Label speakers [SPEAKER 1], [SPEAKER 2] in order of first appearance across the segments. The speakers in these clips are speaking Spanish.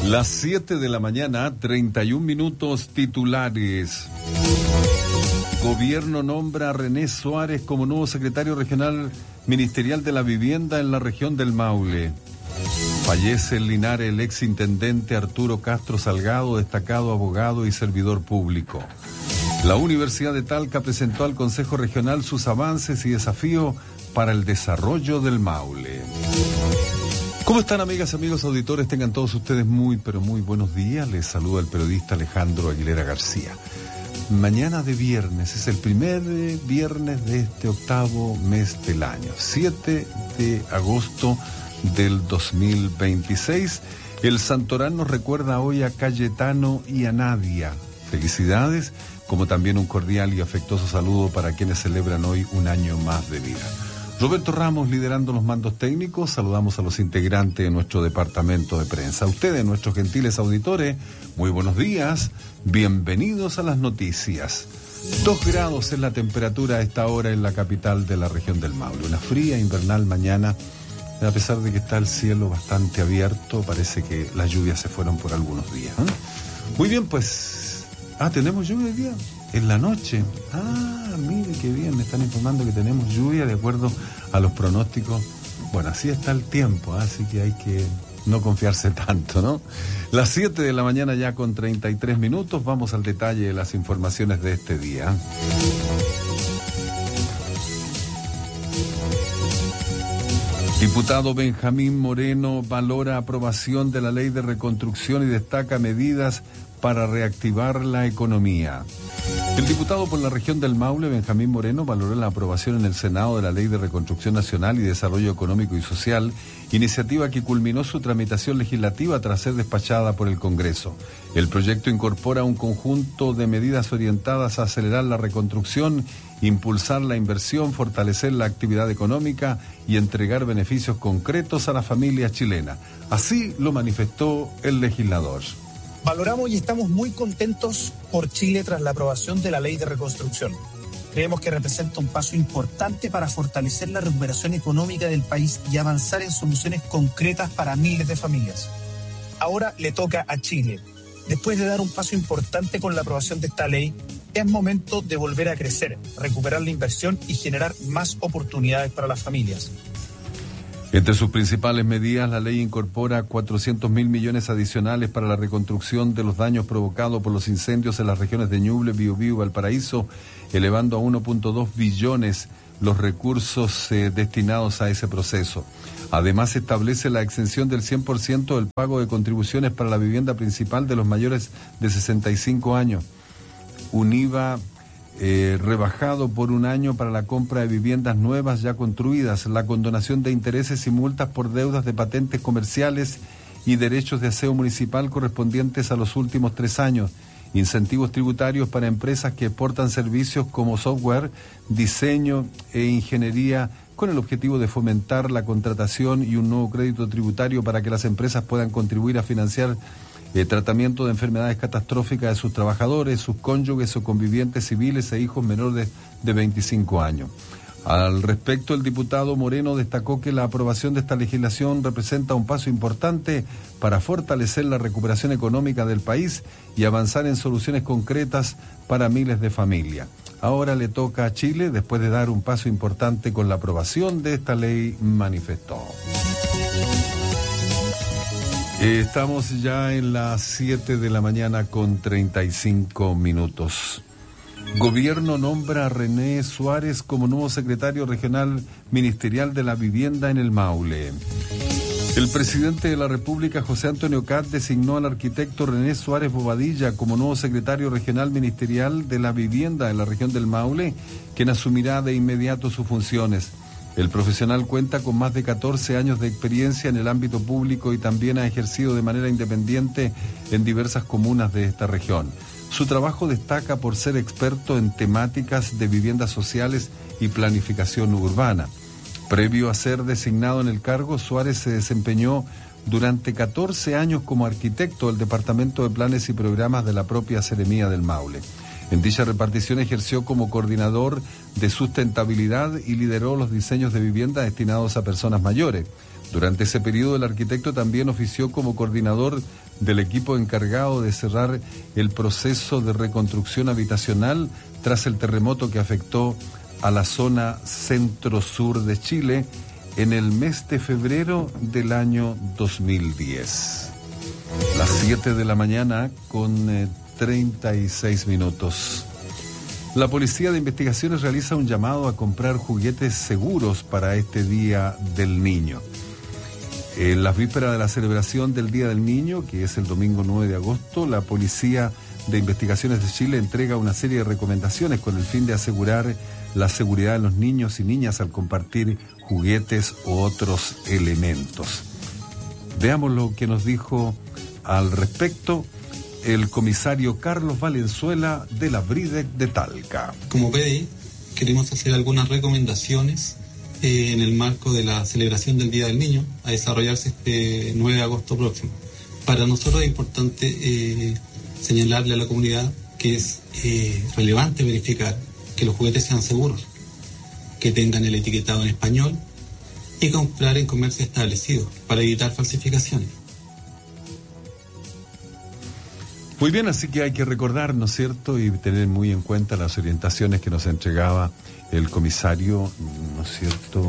[SPEAKER 1] Las 7 de la mañana, 31 minutos, titulares. Gobierno nombra a René Suárez como nuevo secretario regional ministerial de la vivienda en la región del Maule. Fallece en Linares el exintendente Arturo Castro Salgado, destacado abogado y servidor público. La Universidad de Talca presentó al Consejo Regional sus avances y desafíos para el desarrollo del Maule. ¿Cómo están, amigas y amigos auditores? Tengan todos ustedes muy, pero muy buenos días. Les saluda el periodista Alejandro Aguilera García. Mañana de viernes, es el primer viernes de este octavo mes del año, 7 de agosto del 2026. El Santoral nos recuerda hoy a Cayetano y a Nadia. Felicidades, como también un cordial y afectuoso saludo para quienes celebran hoy un año más de vida. Roberto Ramos liderando los mandos técnicos. Saludamos a los integrantes de nuestro departamento de prensa. A ustedes, nuestros gentiles auditores, muy buenos días. Bienvenidos a las noticias. 2 grados es la temperatura a esta hora en la capital de la región del Maule. Una fría invernal mañana. A pesar de que está el cielo bastante abierto, parece que las lluvias se fueron por algunos días. Muy bien, pues. ¿Tenemos lluvia hoy día? En la noche. Mire qué bien, me están informando que tenemos lluvia de acuerdo a los pronósticos. Bueno, así está el tiempo, así que hay que no confiarse tanto, ¿no? Las 7 de la mañana ya con 33 minutos, vamos al detalle de las informaciones de este día. Diputado Benjamín Moreno valora aprobación de la ley de reconstrucción y destaca medidas para reactivar la economía. El diputado por la región del Maule, Benjamín Moreno, valoró la aprobación en el Senado de la Ley de Reconstrucción Nacional y Desarrollo Económico y Social, iniciativa que culminó su tramitación legislativa tras ser despachada por el Congreso. El proyecto incorpora un conjunto de medidas orientadas a acelerar la reconstrucción, impulsar la inversión, fortalecer la actividad económica y entregar beneficios concretos a la familia chilena. Así lo manifestó el legislador.
[SPEAKER 2] Valoramos y estamos muy contentos por Chile tras la aprobación de la Ley de Reconstrucción. Creemos que representa un paso importante para fortalecer la recuperación económica del país y avanzar en soluciones concretas para miles de familias. Ahora le toca a Chile. Después de dar un paso importante con la aprobación de esta ley, es momento de volver a crecer, recuperar la inversión y generar más oportunidades para las familias.
[SPEAKER 1] Entre sus principales medidas, la ley incorpora 400.000 millones adicionales para la reconstrucción de los daños provocados por los incendios en las regiones de Ñuble, Biobío y Valparaíso, elevando a 1.2 billones los recursos destinados a ese proceso. Además, establece la exención del 100% del pago de contribuciones para la vivienda principal de los mayores de 65 años. Un IVA rebajado por un año para la compra de viviendas nuevas ya construidas, la condonación de intereses y multas por deudas de patentes comerciales y derechos de aseo municipal correspondientes a los últimos 3 años, incentivos tributarios para empresas que exportan servicios como software, diseño e ingeniería con el objetivo de fomentar la contratación y un nuevo crédito tributario para que las empresas puedan contribuir a financiar tratamiento de enfermedades catastróficas de sus trabajadores, sus cónyuges o convivientes civiles e hijos menores de 25 años. Al respecto, el diputado Moreno destacó que la aprobación de esta legislación representa un paso importante para fortalecer la recuperación económica del país y avanzar en soluciones concretas para miles de familias. Ahora le toca a Chile, después de dar un paso importante con la aprobación de esta ley, manifestó. Estamos ya en las 7 de la mañana con 35 minutos. Gobierno nombra a René Suárez como nuevo secretario regional ministerial de la vivienda en el Maule. El presidente de la República, José Antonio Kast, designó al arquitecto René Suárez Bobadilla como nuevo secretario regional ministerial de la vivienda en la región del Maule, quien asumirá de inmediato sus funciones. El profesional cuenta con más de 14 años de experiencia en el ámbito público y también ha ejercido de manera independiente en diversas comunas de esta región. Su trabajo destaca por ser experto en temáticas de viviendas sociales y planificación urbana. Previo a ser designado en el cargo, Suárez se desempeñó durante 14 años como arquitecto del Departamento de Planes y Programas de la propia Seremía del Maule. En dicha repartición ejerció como coordinador de sustentabilidad y lideró los diseños de vivienda destinados a personas mayores. Durante ese periodo, el arquitecto también ofició como coordinador del equipo encargado de cerrar el proceso de reconstrucción habitacional tras el terremoto que afectó a la zona centro-sur de Chile en el mes de febrero del año 2010. Las 7 de la mañana con 36 minutos. La Policía de Investigaciones realiza un llamado a comprar juguetes seguros para este Día del Niño. En las vísperas de la celebración del Día del Niño, que es el domingo 9 de agosto, la Policía de Investigaciones de Chile entrega una serie de recomendaciones con el fin de asegurar la seguridad de los niños y niñas al compartir juguetes u otros elementos. Veamos lo que nos dijo al respecto el comisario Carlos Valenzuela de la BRIDEC de Talca.
[SPEAKER 3] Como PDI queremos hacer algunas recomendaciones en el marco de la celebración del Día del Niño a desarrollarse este 9 de agosto próximo. Para nosotros es importante señalarle a la comunidad que es relevante verificar que los juguetes sean seguros, que tengan el etiquetado en español y comprar en comercio establecido para evitar falsificaciones.
[SPEAKER 1] Muy bien, así que hay que recordar, ¿no es cierto?, y tener muy en cuenta las orientaciones que nos entregaba el comisario, ¿no es cierto?,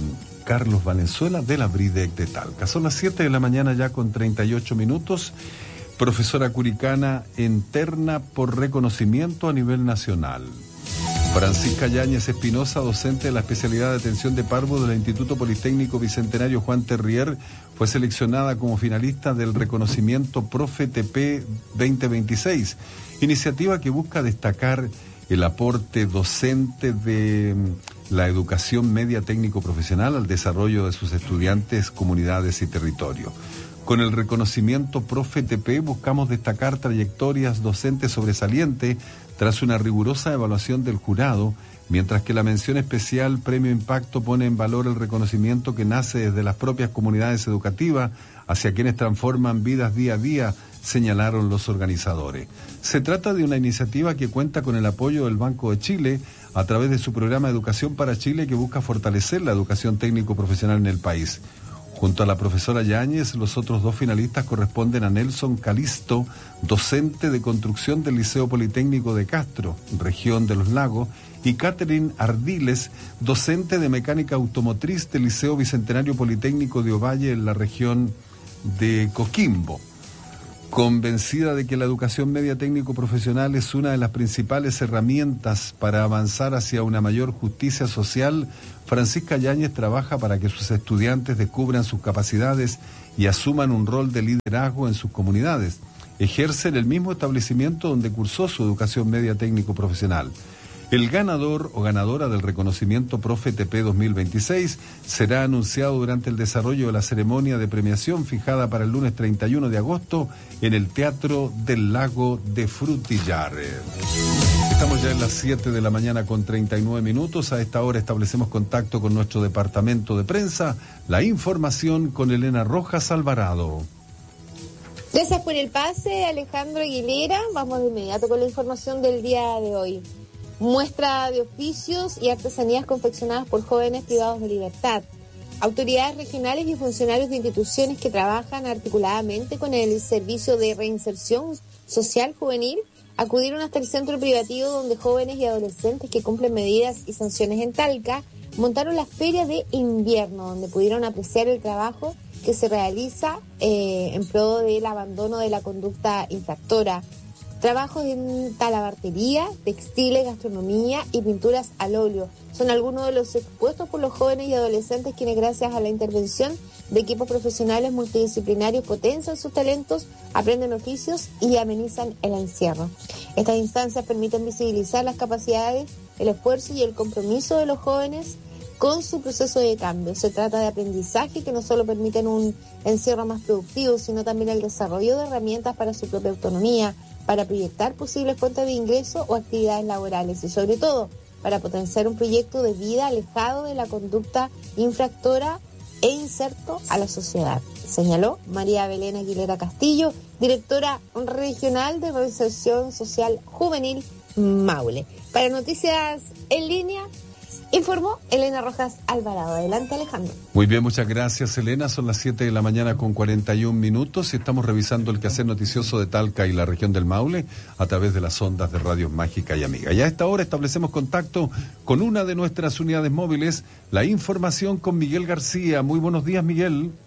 [SPEAKER 1] Carlos Valenzuela de la BRIDEC de Talca. Son las 7 de la mañana ya con 38 minutos. Profesora curicana interna por reconocimiento a nivel nacional. Francisca Yáñez Espinosa, docente de la especialidad de atención de parvo del Instituto Politécnico Bicentenario Juan Terrier, fue seleccionada como finalista del reconocimiento Profe TP 2026, iniciativa que busca destacar el aporte docente de la educación media técnico-profesional al desarrollo de sus estudiantes, comunidades y territorio. Con el reconocimiento Profe TP buscamos destacar trayectorias docentes sobresalientes tras una rigurosa evaluación del jurado, mientras que la mención especial Premio Impacto pone en valor el reconocimiento que nace desde las propias comunidades educativas hacia quienes transforman vidas día a día, señalaron los organizadores. Se trata de una iniciativa que cuenta con el apoyo del Banco de Chile a través de su programa Educación para Chile, que busca fortalecer la educación técnico-profesional en el país. Junto a la profesora Yáñez, los otros dos finalistas corresponden a Nelson Calisto, docente de construcción del Liceo Politécnico de Castro, región de los Lagos, y Catherine Ardiles, docente de mecánica automotriz del Liceo Bicentenario Politécnico de Ovalle, en la región de Coquimbo. Convencida de que la educación media técnico-profesional es una de las principales herramientas para avanzar hacia una mayor justicia social, Francisca Yáñez trabaja para que sus estudiantes descubran sus capacidades y asuman un rol de liderazgo en sus comunidades. Ejerce en el mismo establecimiento donde cursó su educación media técnico-profesional. El ganador o ganadora del reconocimiento Profe TP 2026 será anunciado durante el desarrollo de la ceremonia de premiación fijada para el lunes 31 de agosto en el Teatro del Lago de Frutillar. Estamos ya en las 7 de la mañana con 39 minutos. A esta hora establecemos contacto con nuestro departamento de prensa. La información con Elena Rojas Alvarado.
[SPEAKER 4] Gracias por el pase, Alejandro Aguilera. Vamos de inmediato con la información del día de hoy. Muestra de oficios y artesanías confeccionadas por jóvenes privados de libertad. Autoridades regionales y funcionarios de instituciones que trabajan articuladamente con el Servicio de Reinserción Social Juvenil acudieron hasta el centro privativo donde jóvenes y adolescentes que cumplen medidas y sanciones en Talca montaron la feria de invierno, donde pudieron apreciar el trabajo que se realiza en pro del abandono de la conducta infractora. Trabajos en talabartería, textiles, gastronomía y pinturas al óleo son algunos de los expuestos por los jóvenes y adolescentes quienes, gracias a la intervención de equipos profesionales multidisciplinarios, potencian sus talentos, aprenden oficios y amenizan el encierro. Estas instancias permiten visibilizar las capacidades, el esfuerzo y el compromiso de los jóvenes con su proceso de cambio. Se trata de aprendizaje que no solo permiten un encierro más productivo, sino también el desarrollo de herramientas para su propia autonomía, para proyectar posibles fuentes de ingreso o actividades laborales y, sobre todo, para potenciar un proyecto de vida alejado de la conducta infractora e inserto a la sociedad, señaló María Belén Aguilera Castillo, directora regional de Reinserción Social Juvenil Maule. Para Noticias en Línea, Informó Elena Rojas Alvarado. Adelante, Alejandro.
[SPEAKER 1] Muy bien, muchas gracias, Elena. Son las 7 de la mañana con 41 minutos y estamos revisando el quehacer noticioso de Talca y la región del Maule a través de las ondas de Radio Mágica y Amiga. Y a esta hora establecemos contacto con una de nuestras unidades móviles, la información con Miguel García. Muy buenos días, Miguel.